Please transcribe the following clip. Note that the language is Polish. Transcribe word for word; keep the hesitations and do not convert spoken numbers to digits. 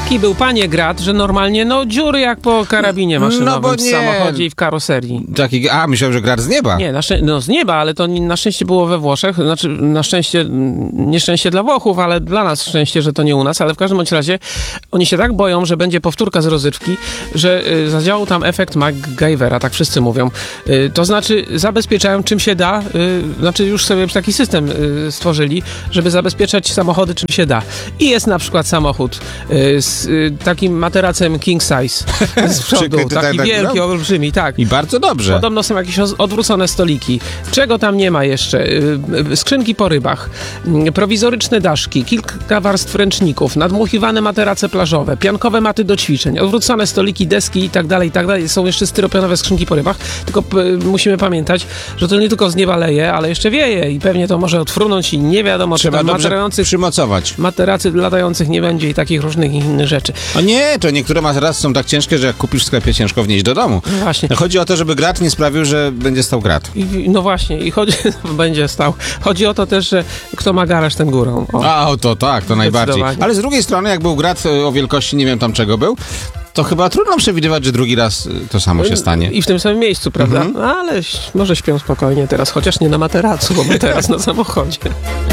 taki był, panie, grat, że normalnie, no, dziury jak po karabinie maszynowym No bo w nie. samochodzie i w karoserii. Taki, a, myślałem, że grat z nieba. Nie, na szczę- no z nieba, ale to na szczęście było we Włoszech, znaczy na szczęście, nieszczęście dla Włochów, ale dla nas szczęście, że to nie u nas, ale w każdym bądź razie oni się tak boją, że będzie powtórka z rozrywki, że y, zadziałał tam efekt MacGyvera, tak wszyscy mówią. Y, to znaczy zabezpieczają czym się da, y, znaczy już sobie taki system y, stworzyli, żeby zabezpieczać samochody czym się da. I jest na przykład samochód y, z y, takim materacem king size z przodu, Przykryty taki tak, tak, wielki, no. olbrzymi, tak. I bardzo dobrze. Podobno są jakieś odwrócone stoliki. Czego tam nie ma jeszcze? Skrzynki po rybach, prowizoryczne daszki, kilka warstw ręczników, nadmuchiwane materace plażowe, piankowe maty do ćwiczeń, odwrócone stoliki, deski i tak dalej, i tak dalej. Są jeszcze styropianowe skrzynki po rybach, tylko p- musimy pamiętać, że to nie tylko z nieba leje, ale jeszcze wieje i pewnie to może odfrunąć i nie wiadomo, Trzeba czy tam dobrze materających, przymocować. materacy latających nie będzie i takich różnych innych rzeczy. O nie, to niektóre materace są tak ciężkie, że jak kupisz w sklepie, ciężko wnieść do domu. No właśnie. Chodzi o to, żeby grat nie sprawił, że będzie stał grat. I, no właśnie, i chodzi, będzie stał. Chodzi o to też, że kto ma garaż, ten górą. O. A, o to tak, to najbardziej. Zdecydowanie. Ale z drugiej strony, jak był grat o wielkości, nie wiem tam czego był, to chyba trudno przewidywać, że drugi raz to samo się stanie. I w tym samym miejscu, prawda? Mhm. Ale ś- może śpią spokojnie teraz, chociaż nie na materacu, bo materac na samochodzie.